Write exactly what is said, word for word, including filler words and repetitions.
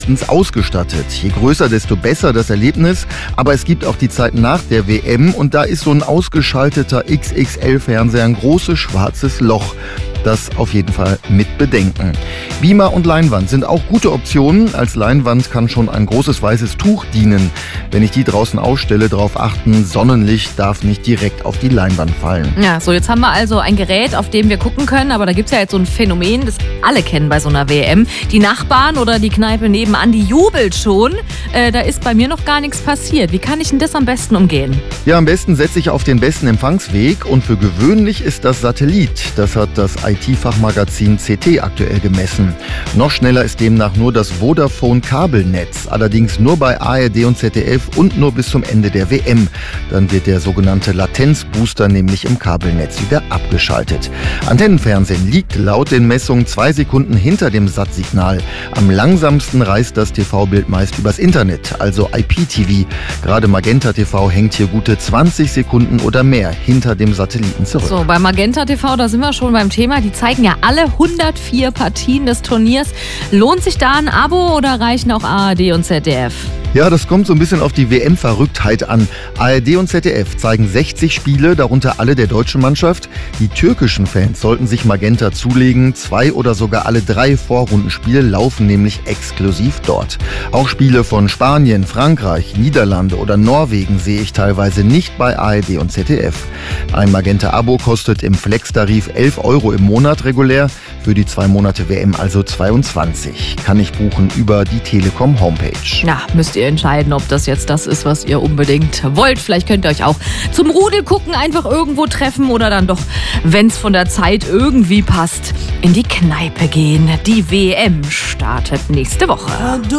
ausgestattet. Je größer, desto besser das Erlebnis. Aber es gibt auch die Zeit nach der W M und da ist so ein ausgeschalteter X X L-Fernseher ein großes schwarzes Loch. Das auf jeden Fall mit bedenken. Beamer und Leinwand sind auch gute Optionen. Als Leinwand kann schon ein großes weißes Tuch dienen. Wenn ich die draußen ausstelle, darauf achten, Sonnenlicht darf nicht direkt auf die Leinwand fallen. Ja, so jetzt haben wir also ein Gerät, auf dem wir gucken können. Aber da gibt es ja jetzt so ein Phänomen, das alle kennen bei so einer W M. Die Nachbarn oder die Kneipe nebenan, die jubelt schon. Äh, da ist bei mir noch gar nichts passiert. Wie kann ich denn das am besten umgehen? Ja, am besten setze ich auf den besten Empfangsweg. Und für gewöhnlich ist das Satellit. Das hat das I T-Fachmagazin C T aktuell gemessen. Noch schneller ist demnach nur das Vodafone-Kabelnetz, allerdings nur bei A R D und Z D F und nur bis zum Ende der W M. Dann wird der sogenannte Latenzbooster nämlich im Kabelnetz wieder abgeschaltet. Antennenfernsehen liegt laut den Messungen zwei Sekunden hinter dem Sat-Signal. Am langsamsten reist das T V-Bild meist übers Internet, also I P T V. Gerade Magenta T V hängt hier gute zwanzig Sekunden oder mehr hinter dem Satelliten zurück. So, bei Magenta T V, da sind wir schon beim Thema. Die zeigen ja alle hundertvier Partien des Turniers. Lohnt sich da ein Abo oder reichen auch A R D und Z D F? Ja, das kommt so ein bisschen auf die W M-Verrücktheit an. A R D und Z D F zeigen sechzig Spiele, darunter alle der deutschen Mannschaft. Die türkischen Fans sollten sich Magenta zulegen. Zwei oder sogar alle drei Vorrundenspiele laufen nämlich exklusiv dort. Auch Spiele von Spanien, Frankreich, Niederlande oder Norwegen sehe ich teilweise nicht bei A R D und Z D F. Ein Magenta-Abo kostet im Flex-Tarif elf Euro im Monat regulär, für die zwei Monate W M also zweiundzwanzig. Kann ich buchen über die Telekom-Homepage. Na, müsst ihr entscheiden, ob das jetzt das ist, was ihr unbedingt wollt. Vielleicht könnt ihr euch auch zum Rudel gucken einfach irgendwo treffen oder dann doch, wenn es von der Zeit irgendwie passt, in die Kneipe gehen. Die W M startet nächste Woche.